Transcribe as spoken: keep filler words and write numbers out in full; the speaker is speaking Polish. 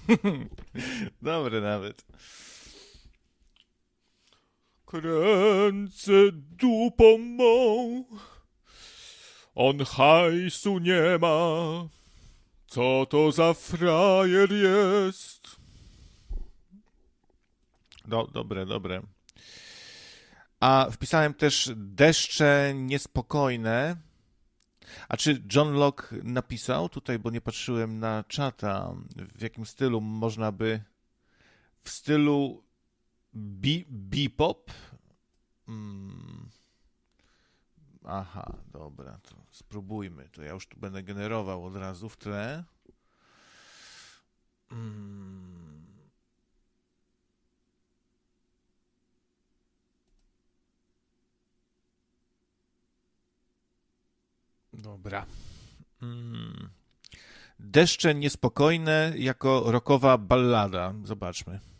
Dobry nawet. Kręcę dupą mą, on hajsu nie ma. Co to za frajer jest? Do, dobre, dobre. A wpisałem też deszcze niespokojne. A czy John Locke napisał tutaj, bo nie patrzyłem na czata, w jakim stylu można by... W stylu bi, bebop? Hmm. Aha, dobra, to spróbujmy. To ja już tu będę generował od razu w tle. Hmm. Dobra. Hmm. Deszcze niespokojne jako rockowa ballada. Zobaczmy.